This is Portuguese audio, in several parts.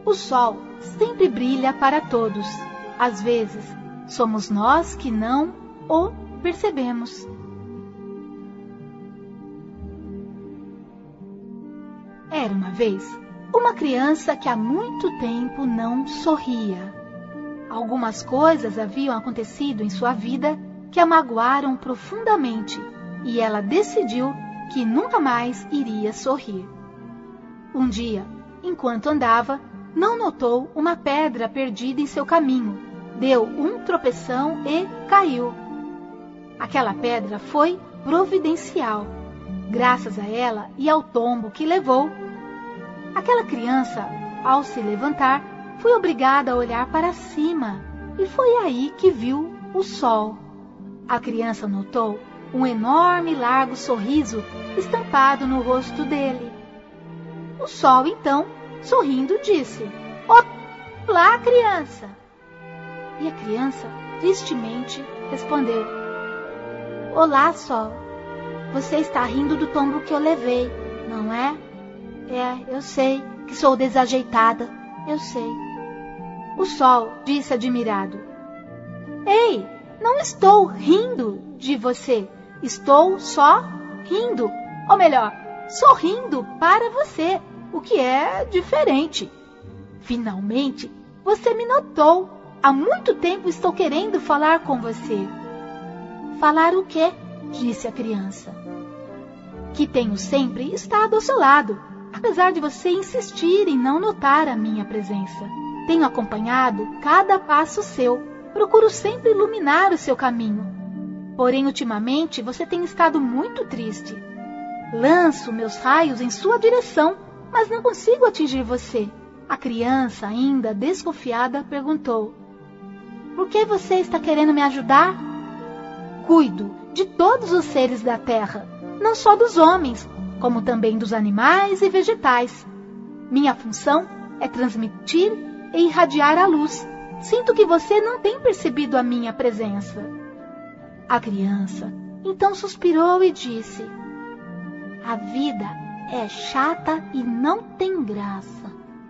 O sol sempre brilha para todos. Às vezes, somos nós que não o percebemos. Era uma vez uma criança que há muito tempo não sorria. Algumas coisas haviam acontecido em sua vida que a magoaram profundamente e ela decidiu que nunca mais iria sorrir. Um dia, enquanto andava, não notou uma pedra perdida em seu caminho. Deu um tropeção e caiu. Aquela pedra foi providencial. Graças a ela e ao tombo que levou, aquela criança, ao se levantar, foi obrigada a olhar para cima e foi aí que viu o sol. A criança notou um enorme e largo sorriso estampado no rosto dele. O sol, então, sorrindo, disse: "Olá, criança!" E a criança, tristemente, respondeu: "Olá, sol. Você está rindo do tombo que eu levei, não é? Eu sei que sou desajeitada, eu sei." O sol disse admirado: "Ei, não estou rindo de você. Estou só rindo, ou melhor, sorrindo para você, o que é diferente. Finalmente, você me notou. Há muito tempo estou querendo falar com você." "Falar o quê?" disse a criança. "Que tenho sempre estado ao seu lado, apesar de você insistir em não notar a minha presença. Tenho acompanhado cada passo seu, procuro sempre iluminar o seu caminho. Porém, ultimamente, você tem estado muito triste. Lanço meus raios em sua direção, mas não consigo atingir você." A criança, ainda desconfiada, perguntou: "Por que você está querendo me ajudar?" "Cuido de todos os seres da terra, não só dos homens, como também dos animais e vegetais. Minha função é transmitir e irradiar a luz. Sinto que você não tem percebido a minha presença." A criança então suspirou e disse: "A vida é chata e não tem graça."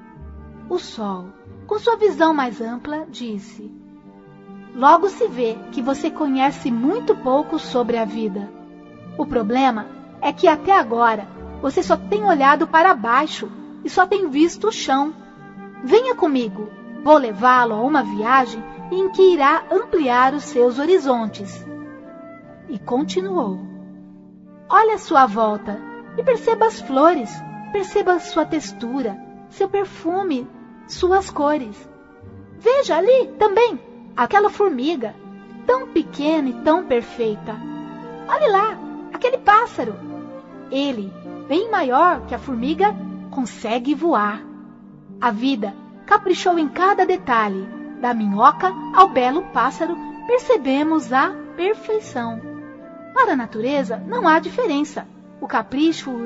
O sol, com sua visão mais ampla, disse: "Logo se vê que você conhece muito pouco sobre a vida. O problema é que até agora você só tem olhado para baixo e só tem visto o chão. Venha comigo, vou levá-lo a uma viagem em que irá ampliar os seus horizontes." E continuou: "Olhe à sua volta e perceba as flores, perceba sua textura, seu perfume, suas cores. Veja ali também aquela formiga, tão pequena e tão perfeita. Olhe lá, aquele pássaro. Ele, bem maior que a formiga, consegue voar. A vida caprichou em cada detalhe, da minhoca ao belo pássaro, percebemos a perfeição. Para a natureza não há diferença. O capricho